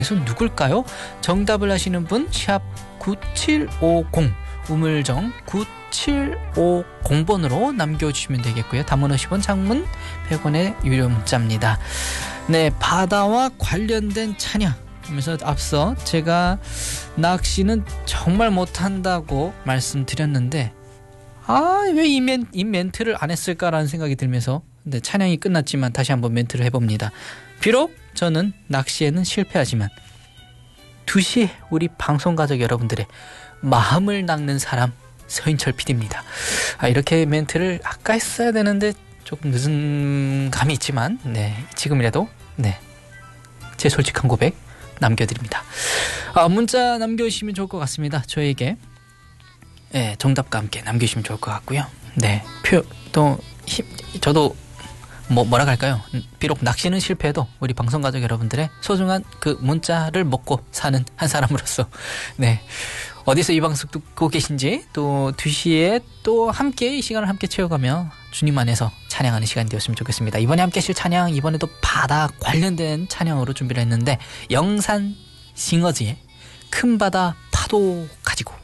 그래서 누굴까요? 정답을 아시는 분 샵 9750 우물정 9750번으로 남겨주시면 되겠고요. 단문 50원, 장문 100원의 유료 문자입니다. 네, 바다와 관련된 찬양 하면서 앞서 제가 낚시는 정말 못한다고 말씀드렸는데 왜 이 멘트를 안 했을까라는 생각이 들면서 찬양이 끝났지만 다시 한번 멘트를 해봅니다. 비록 저는 낚시에는 실패하지만 2시에 우리 방송가족 여러분들의 마음을 낚는 사람 서인철 PD입니다. 이렇게 멘트를 아까 했어야 되는데 조금 늦은 감이 있지만 지금이라도 제 솔직한 고백 남겨드립니다. 문자 남겨주시면 좋을 것 같습니다. 저에게 정답과 함께 남겨주시면 좋을 것 같고요. 저도 뭐라 할까요? 비록 낚시는 실패해도 우리 방송가족 여러분들의 소중한 그 문자를 먹고 사는 한 사람으로서 어디서 이 방송 듣고 계신지 또 2시에 또 함께 이 시간을 함께 채워가며 주님 안에서 찬양하는 시간이 되었으면 좋겠습니다. 이번에 함께 하실 찬양 이번에도 바다 관련된 찬양으로 준비를 했는데 영산 싱어즈의 큰 바다 파도 가지고